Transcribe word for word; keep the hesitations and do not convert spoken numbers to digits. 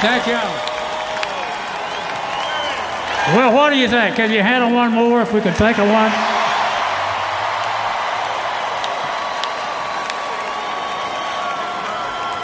Thank you. Well, what do you think? Can you handle one more if we could think of one?